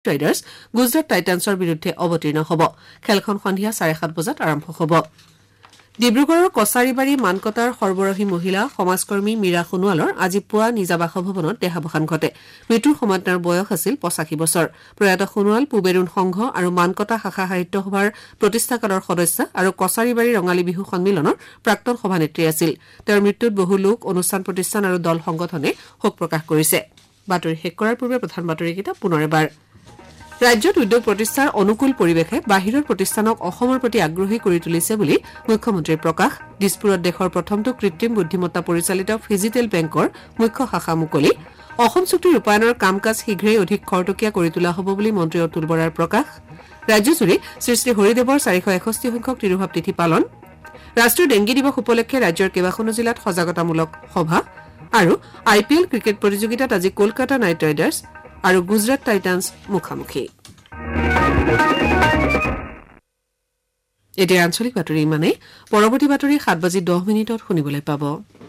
riders Gujarat টাইটান্সৰ বিৰুদ্ধে অৱতীৰ্ণ হ'ব খেলখন সন্ধিয়া 7:30 বজাত আৰম্ভ হ'ব ডিব্ৰুগড়ৰ কছাৰীবাৰী মানকটাৰ সৰ্বৰাহী মহিলা সমাজকৰ্মী মীৰা সোণোৱালৰ আজি পুৱা নিজা বাসভৱনত দেহাৱসান ঘটে মৃত্যুৰ সময়ত তেওঁৰ বয়স আছিল 85 বছৰ প্ৰয়াত সোণোৱাল পুবেৰুণ সংঘ আৰু মানকটা শাখা সাহিত্য সভাৰ প্ৰতিষ্ঠাকালৰ সদস্য আৰু কছাৰীবাৰী ৰঙালী বিহু সন্মিলনৰ প্ৰাক্তন সভানেত্ৰী আছিল তেওঁৰ মৃত্যুত বহু লোক অনুষ্ঠান প্ৰতিষ্ঠান আৰু দল সংগঠনে শোক প্ৰকাশ কৰিছে বাতৰি শেষ কৰাৰ পূৰ্বে প্ৰধান বাতৰিকেইটা পুনৰ এবাৰ ৰাজ্যত উদ্যোগ প্ৰতিষ্ঠাৰ অনুকূল পৰিৱেশে বাহিৰৰ প্ৰতিষ্ঠানক অসমৰ প্ৰতি আগ্ৰহী কৰি তুলিছে বুলি মুখ্যমন্ত্ৰীৰ প্ৰকাশ দিছপুৰত দেশৰ প্ৰথমটো কৃত্ৰিম বুদ্ধিমত্তা পৰিচালিত ফিজিটেল বেংকৰ মুখ্য শাখা মুকলি অসম চুক্তি ৰূপায়ণৰ কাম কাজ শীঘ্ৰেই অধিক খৰতকীয়া কৰি তোলা হ'ব বুলি মন্ত্ৰী অতুল বৰাৰ প্ৰকাশ ৰাজ্যজুৰি শ্ৰী শ্ৰী হৰিদেৱৰ 461 সংখ্যক তিৰুভাৱ তিথি পালন ৰাষ্ট্ৰীয় ডেংগী দিৱস উপলক্ষে ৰাজ্যৰ কেইবাখনো জিলাত সজাগতামূলক সভা আৰু IPL ক্ৰিকেট প্ৰতিযোগিতাত আজি কলকাতা নাইট ৰাইডাৰ্ছ আৰু গুজৰাট টাইটান্স মুখামুখি এতিয়া আঞ্চলিক বাতৰি মানে পৰৱৰ্তী বাতৰি 7:10 শুনিবলৈ পাব